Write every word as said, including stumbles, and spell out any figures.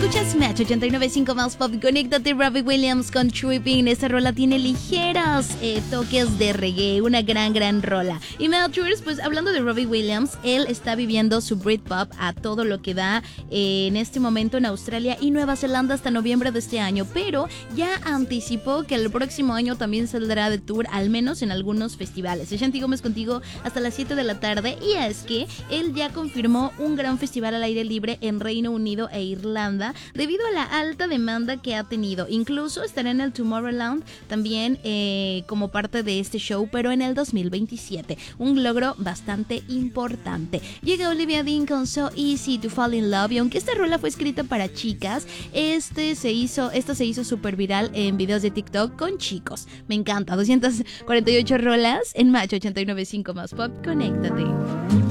Escuchas Match ochenta y nueve punto cinco más pop. Conéctate, Robbie Williams con Tripping. Esta rola tiene ligeros eh, toques de reggae. Una gran, gran rola. Y Matchers, pues hablando de Robbie Williams, él está viviendo su Britpop a todo lo que da eh, en este momento en Australia y Nueva Zelanda hasta noviembre de este año. Pero ya anticipó que el próximo año también saldrá de tour, al menos en algunos festivales. Shanti Gómez contigo hasta las siete de la tarde. Y es que él ya confirmó un gran festival al aire libre en Reino Unido e Irlanda debido a la alta demanda que ha tenido. Incluso estará en el Tomorrowland también eh, como parte de este show, pero en el dos mil veintisiete. Un logro bastante importante. Llega Olivia Dean con So Easy to Fall in Love, y aunque esta rola fue escrita para chicas, este se hizo, esto se hizo súper viral en videos de TikTok con chicos. Me encanta. doscientas cuarenta y ocho rolas en Match ochenta y nueve punto cinco más pop. Conéctate.